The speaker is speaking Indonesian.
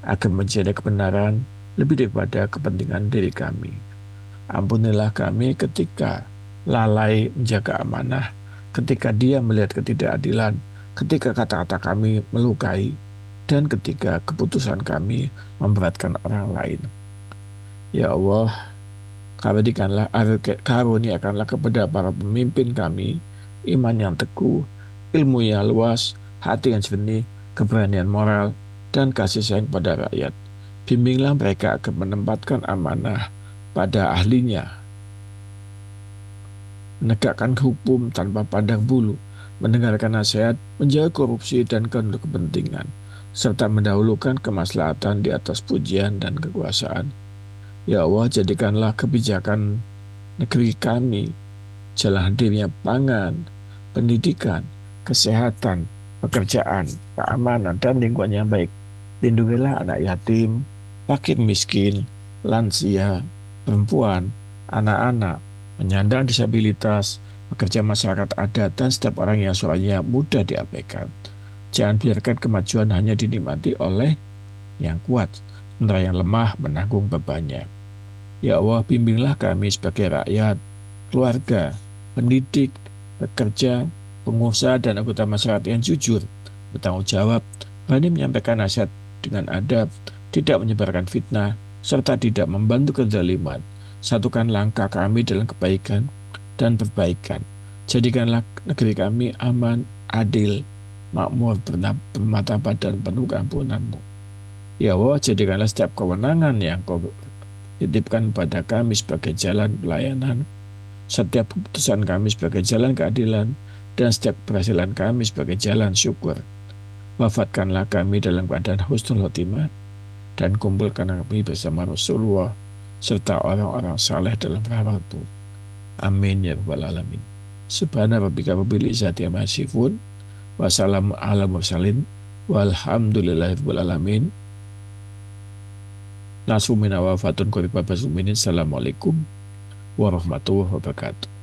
agar mencari kebenaran lebih daripada kepentingan diri kami. Ampunilah kami ketika lalai menjaga amanah, ketika dia melihat ketidakadilan, ketika kata-kata kami melukai, dan ketika keputusan kami memberatkan orang lain. Ya Allah, karuniakanlah kepada para pemimpin kami iman yang teguh, ilmu yang luas, hati yang jernih, keberanian moral, dan kasih sayang pada rakyat. Bimbinglah mereka agar menempatkan amanah pada ahlinya, menegakkan hukum tanpa pandang bulu, mendengarkan nasihat, menjaga korupsi dan kepentingan, serta mendahulukan kemaslahatan di atas pujian dan kekuasaan. Ya Allah, jadikanlah kebijakan negeri kami jalan hadirnya pangan, pendidikan, kesehatan, pekerjaan, keamanan, dan lingkungan yang baik. Lindungilah anak yatim, fakir miskin, lansia, perempuan, anak-anak, penyandang disabilitas, pekerja masyarakat adat, dan setiap orang yang suaranya mudah diabaikan. Jangan biarkan kemajuan hanya dinikmati oleh yang kuat, sementara yang lemah menanggung bebannya. Ya Allah, bimbinglah kami sebagai rakyat, keluarga, pendidik, pekerja, pengusaha, dan anggota masyarakat yang jujur, bertanggung jawab, berani menyampaikan nasihat dengan adab, tidak menyebarkan fitnah, serta tidak membantu kezaliman. Satukan langkah kami dalam kebaikan dan perbaikan. Jadikanlah negeri kami aman, adil, makmur, bermartabat, dan penuh keampunan-Mu. Ya Allah, jadikanlah setiap kewenangan yang Kau titipkan pada kami sebagai jalan pelayanan, setiap keputusan kami sebagai jalan keadilan, dan setiap keberhasilan kami sebagai jalan syukur. Wafatkanlah kami dalam keadaan husnul khotimah, dan kumpulkan kami bersama Rasulullah serta orang-orang saleh dalam rahmat-Mu. Amin ya rabbal alamin. Subhana rabbika rabbil izzati amma yasifun, wassalamu ala mursalin, walhamdulillahi rabbil alamin. Nasumina wafatun kuribah basuminin. Assalamualaikum warahmatullahi wabarakatuh.